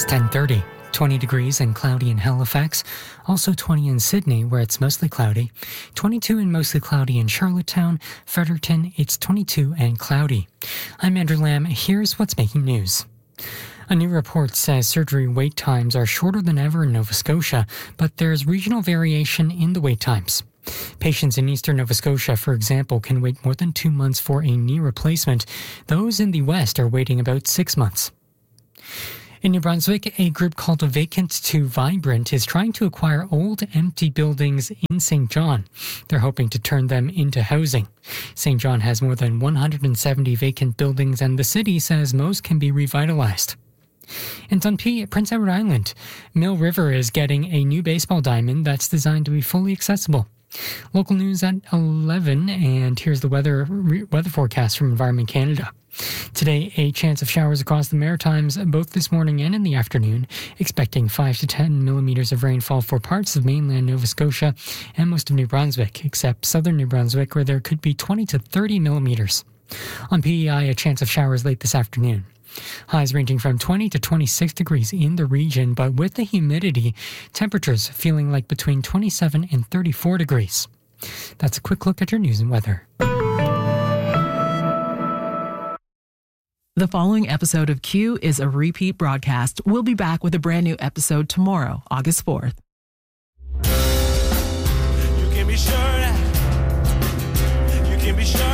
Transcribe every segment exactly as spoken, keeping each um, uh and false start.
It's ten thirty. twenty degrees and cloudy in Halifax. Also twenty in Sydney, where it's mostly cloudy. twenty-two and mostly cloudy in Charlottetown. Fredericton, it's twenty-two and cloudy. I'm Andrew Lamb. Here's what's making news. A new report says surgery wait times are shorter than ever in Nova Scotia, but there's regional variation in the wait times. Patients in eastern Nova Scotia, for example, can wait more than two months for a knee replacement. Those in the west are waiting about six months. In New Brunswick, a group called Vacant to Vibrant is trying to acquire old, empty buildings in Saint John. They're hoping to turn them into housing. Saint John has more than one hundred seventy vacant buildings, and the city says most can be revitalized. In Dunphy, Prince Edward Island, Mill River is getting a new baseball diamond that's designed to be fully accessible. Local news at eleven, and here's the weather weather forecast from Environment Canada. Today, a chance of showers across the Maritimes both this morning and in the afternoon, expecting five to ten millimeters of rainfall for parts of mainland Nova Scotia and most of New Brunswick, except southern New Brunswick, where there could be twenty to thirty millimeters. On P E I, a chance of showers late this afternoon. Highs ranging from twenty to twenty-six degrees in the region, but with the humidity, temperatures feeling like between twenty-seven and thirty-four degrees. That's a quick look at your news and weather. The following episode of Q is a repeat broadcast. We'll be back with a brand new episode tomorrow, August fourth. You can be sure that. You can be sure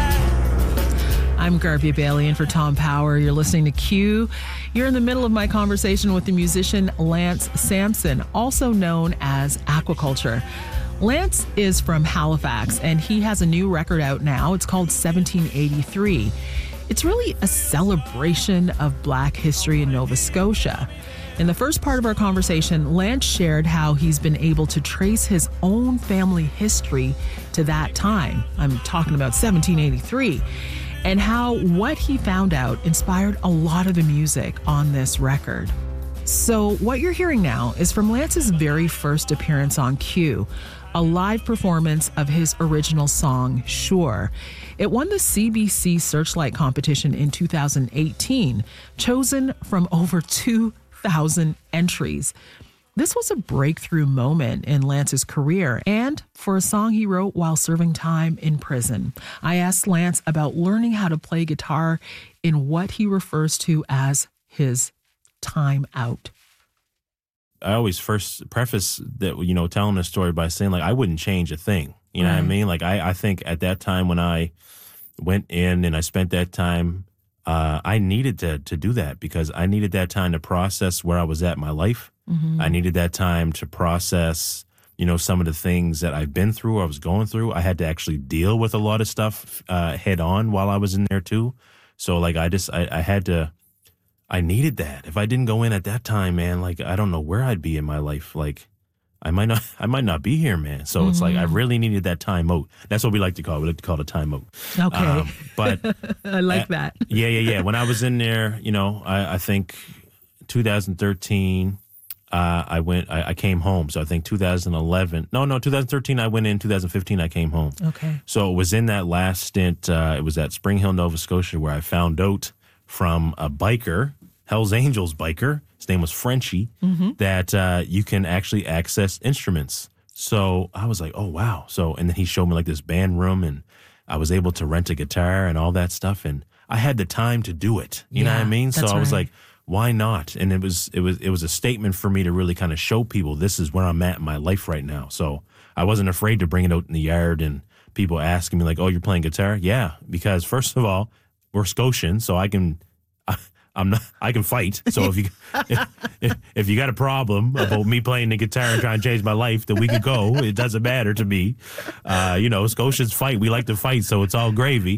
that. I'm Garvia Bailey in for Tom Power. You're listening to Q. You're in the middle of my conversation with the musician Lance Sampson, also known as Aquaculture. Lance is from Halifax, and he has a new record out now. It's called seventeen eighty-three. It's really a celebration of Black history in Nova Scotia. In the first part of our conversation, Lance shared how he's been able to trace his own family history to that time. I'm talking about seventeen eighty-three. And how what he found out inspired a lot of the music on this record. So what you're hearing now is from Lance's very first appearance on Q, a live performance of his original song, Sure. It won the C B C Searchlight competition in two thousand eighteen, chosen from over two thousand entries. This was a breakthrough moment in Lance's career and for a song he wrote while serving time in prison. I asked Lance about learning how to play guitar in what he refers to as his time out. I always first preface that, you know, telling the story by saying, like, I wouldn't change a thing. You know right. what I mean? Like, I, I think at that time when I went in and I spent that time, uh, I needed to to do that because I needed that time to process where I was at in my life. Mm-hmm. I needed that time to process, you know, some of the things that I've been through or I was going through. I had to actually deal with a lot of stuff uh, head on while I was in there too. So, like, I just, I, I had to, I needed that. If I didn't go in at that time, man, like, I don't know where I'd be in my life. Like, I might not, I might not be here, man. So mm-hmm. it's like, I really needed that time out. That's what we like to call it. We like to call it a time out. Okay. Um, but I like that. Yeah, yeah, yeah. When I was in there, you know, I, I think two thousand thirteen, uh, I went, I, I came home. So I think two thousand eleven, no, no, two thousand thirteen, I went in. two thousand fifteen, I came home. Okay. So it was in that last stint. Uh, it was at Spring Hill, Nova Scotia, where I found out from a biker, Hells Angels biker, his name was Frenchie, mm-hmm. that uh, you can actually access instruments. So I was like, oh, wow. So, and then he showed me like this band room and I was able to rent a guitar and all that stuff. And I had the time to do it. You yeah, know what I mean? So I was right. like, why not? And it was, it was, it was a statement for me to really kind of show people this is where I'm at in my life right now. So I wasn't afraid to bring it out in the yard and people asking me like, oh, you're playing guitar? Yeah. Because first of all, we're Scotian, so I can, I, I'm not, I can fight. So if you, if, if you got a problem about me playing the guitar and trying to change my life, then we could go. It doesn't matter to me. Uh, you know, Scotians fight. We like to fight. So it's all gravy.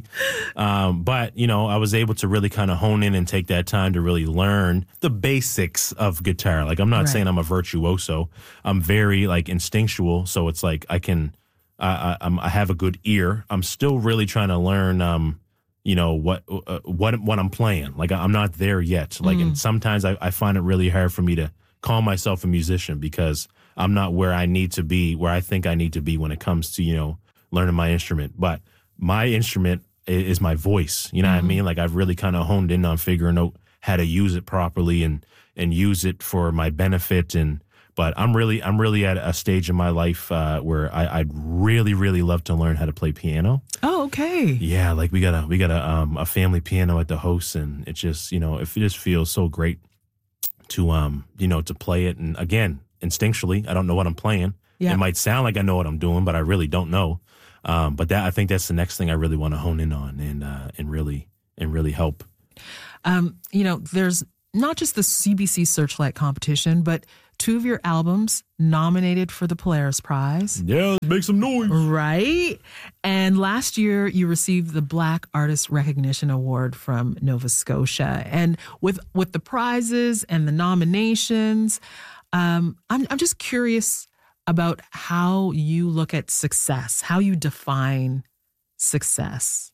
Um, but, you know, I was able to really kind of hone in and take that time to really learn the basics of guitar. Like, I'm not right. saying I'm a virtuoso. I'm very like instinctual. So it's like, I can, I, I, I'm, I have a good ear. I'm still really trying to learn, um, you know, what, uh, what, what I'm playing. Like, I'm not there yet. Like, mm. and sometimes I, I find it really hard for me to call myself a musician because I'm not where I need to be, where I think I need to be when it comes to, you know, learning my instrument. But my instrument is, is my voice. You know mm. what I mean? Like, I've really kind of honed in on figuring out how to use it properly and and use it for my benefit. And but I'm really I'm really at a stage in my life uh, where I, I'd really really love to learn how to play piano. Oh, okay. Yeah, like we got a we got a um, a family piano at the house, and it just you know it just feels so great to um you know to play it. And again, instinctually, I don't know what I'm playing. Yeah. It might sound like I know what I'm doing, but I really don't know. Um, but that I think that's the next thing I really want to hone in on and uh, and really and really help. Um, you know, there's not just the C B C Searchlight competition, but two of your albums nominated for the Polaris Prize. Yeah, let's make some noise. Right? And last year you received the Black Artist Recognition Award from Nova Scotia. And with with the prizes and the nominations, um, I'm I'm just curious about how you look at success, how you define success.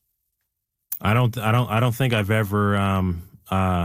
I don't I don't I don't think I've ever um uh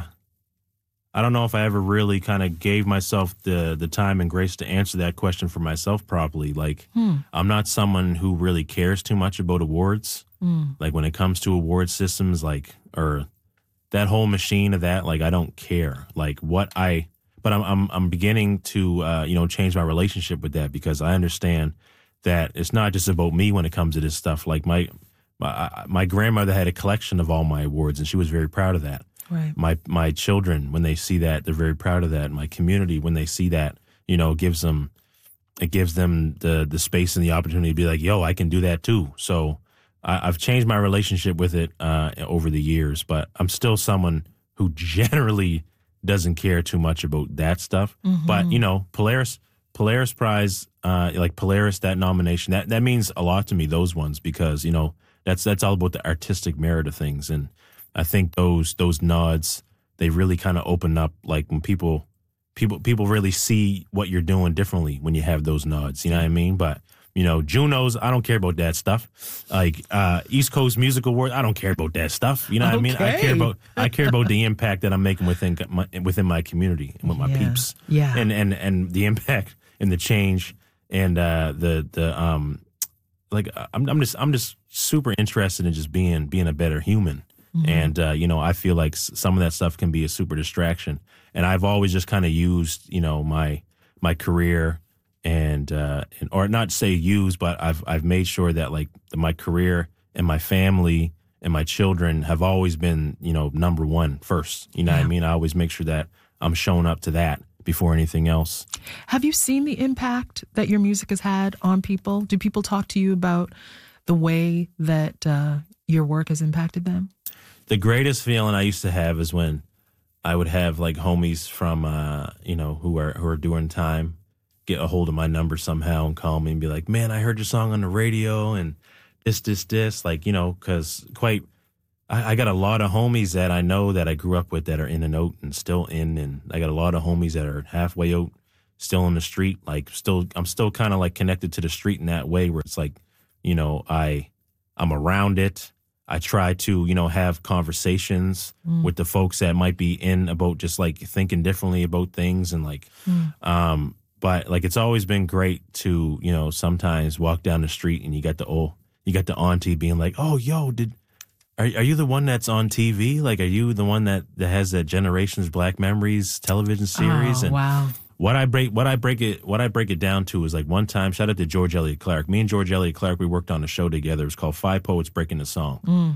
I don't know if I ever really kind of gave myself the the time and grace to answer that question for myself properly. Like, hmm. I'm not someone who really cares too much about awards. Hmm. Like when it comes to award systems, like, or that whole machine of that, like, I don't care. Like what I, but I'm I'm I'm beginning to uh, you know change my relationship with that, because I understand that it's not just about me when it comes to this stuff. Like my my my grandmother had a collection of all my awards, and she was very proud of that. Right. My my children, when they see that, they're very proud of that. My community, when they see that, you know, gives them it gives them the the space and the opportunity to be like, yo, I can do that too. So I, I've changed my relationship with it uh, over the years, but I'm still someone who generally doesn't care too much about that stuff. Mm-hmm. But you know, Polaris Polaris Prize, uh, like Polaris, that nomination, that that means a lot to me. Those ones, because you know that's that's all about the artistic merit of things. And I think those those nods, they really kind of open up, like when people people people really see what you're doing differently when you have those nods. You know what I mean? But you know, Junos, I don't care about that stuff. Like uh, East Coast Music Awards, I don't care about that stuff. You know what okay. I mean? I care about I care about the impact that I'm making within my, within my community and with my yeah. peeps. Yeah, and and and the impact and the change and uh, the the um like I'm I'm just I'm just super interested in just being being a better human. Mm-hmm. And, uh, you know, I feel like some of that stuff can be a super distraction. And I've always just kind of used, you know, my my career and, uh, and or not say use, but I've I've made sure that, like, my career and my family and my children have always been, you know, number one first. You know yeah. what I mean? I always make sure that I'm showing up to that before anything else. Have you seen the impact that your music has had on people? Do people talk to you about the way that uh, your work has impacted them? The greatest feeling I used to have is when I would have like homies from, uh, you know, who are who are doing time get a hold of my number somehow and call me and be like, man, I heard your song on the radio and this, this, this. Like, you know, because quite, I, I got a lot of homies that I know that I grew up with that are in and out and still in. And I got a lot of homies that are halfway out, still on the street. Like, still, I'm still kind of like connected to the street in that way where it's like, you know, I, I'm around it. I try to, you know, have conversations mm. with the folks that might be in about just like thinking differently about things and like, mm. um, but like it's always been great to, you know, sometimes walk down the street and you got the old, you got the auntie being like, oh, yo, did, are are you the one that's on T V? Like, are you the one that, that has that Generations Black Memories television series? Oh, and wow. What I break, what I break it, what I break it down to is like one time. Shout out to George Elliott Clark. Me and George Elliott Clark, we worked on a show together. It was called Five Poets Breaking the Song, mm.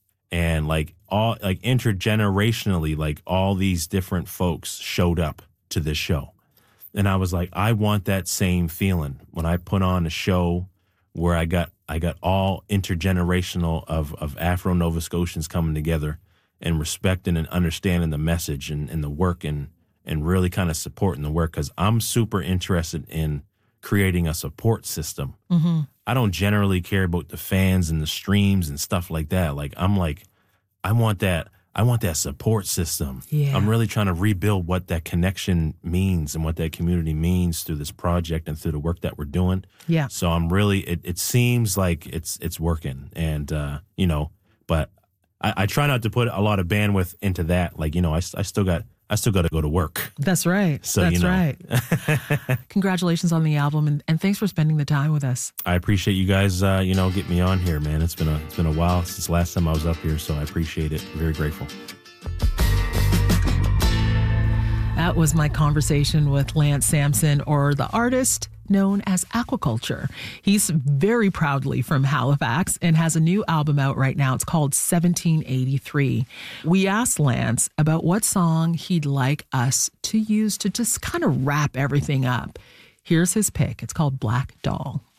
and like all like intergenerationally, like all these different folks showed up to this show, and I was like, I want that same feeling when I put on a show where I got I got all intergenerational of of Afro Nova Scotians coming together and respecting and understanding the message and, and the work and. and really kind of supporting the work, because I'm super interested in creating a support system. Mm-hmm. I don't generally care about the fans and the streams and stuff like that. Like, I'm like, I want that, I want that support system. Yeah. I'm really trying to rebuild what that connection means and what that community means through this project and through the work that we're doing. Yeah. So I'm really, it, it seems like it's it's working. And, uh, you know, but I, I try not to put a lot of bandwidth into that. Like, you know, I, I still got, I still got to go to work. That's right. So, That's you know. right. Congratulations on the album, and, and thanks for spending the time with us. I appreciate you guys, uh, you know, getting me on here, man. It's been a it's been a while since the last time I was up here, so I appreciate it. Very grateful. That was my conversation with Lance Sampson, or the artist known as Aquaculture. He's very proudly from Halifax and has a new album out right now. It's called seventeen eighty-three. We asked Lance about what song he'd like us to use to just kind of wrap everything up. Here's his pick. It's called Black Doll.